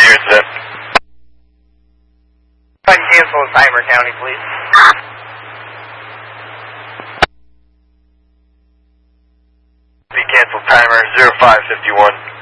your incident. Go ahead and cancel the timer, County, please. Be canceled timer 0551.